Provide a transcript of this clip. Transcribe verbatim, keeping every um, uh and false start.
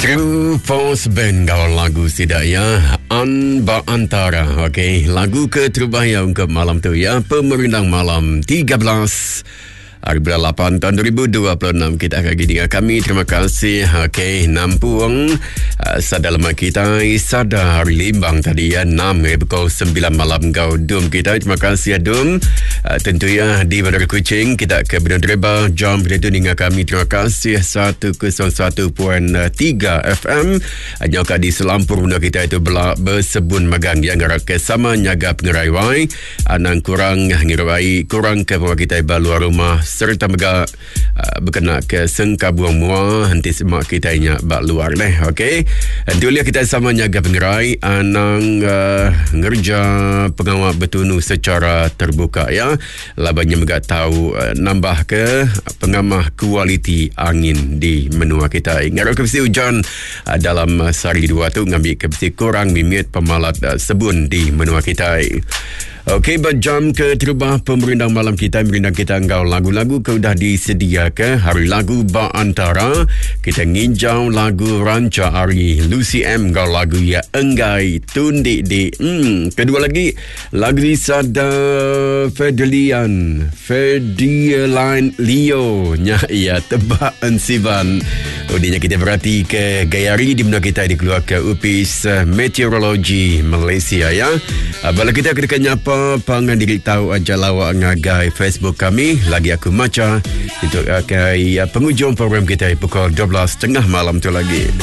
True Force Band gaul lagu tidak ya Anba Antara. Okey, lagu ke terbaik untuk malam tu ya, Pemerintah Malam tiga belas hari bulan lapan tahun dua ribu dua puluh enam. Kita akan dengan kami. Terima kasih. Okey, Nampuang uh, sadalama kita Sada hari limbang tadi ya, enam eh, pukul sembilan malam kau Dum kita. Terima kasih ya Dum. Uh, tentu ya di Bandar Kuching kita ke Bidang Reba jam radio dengan kami. Terima kasih seratus satu perpuluhan tiga F M. Hanya uh, di Selampur benda kita itu bela bersebun magang yang ngarak ke sama nyaga pengerai wai anang kurang ngirai kurang ke bawa kita baluar rumah serta mega uh, berkena ke sengkabuang mua henti semak kita nya bak luar leh. Okey, nanti lihat kita sama nyaga pengerai anang uh, ngerja pengawal betunu secara terbuka ya, labanya mega tahu uh, nambah ke pengamah kualiti angin di menua kita. Ngarok ke hujan uh, dalam uh, sehari dua tu ngambil ke kurang mimit pemalat uh, sebun di menua kita. Okey, berjam ke terubah Pemerintah Malam kita, merindang kita engkau lagu-lagu kau dah disediakan. Hari lagu Ba Antara, kita nginjau lagu Ranca Ari Lucy M, engkau lagu ya Enggai Tundik di. Hmm, kedua lagi lagu Sada Fedelian Fedelian Leo nya ia tebak ensiban. Udinya kita berhati ke Gayari di mana kita dikeluarkan Upis Meteorologi Malaysia ya. Bala kita kedekat nyapa pangan diri tahu aja lawak ngagai Facebook kami. Lagi aku maca untuk uh, penghujung program kita pukul dua belas tiga puluh malam tu lagi.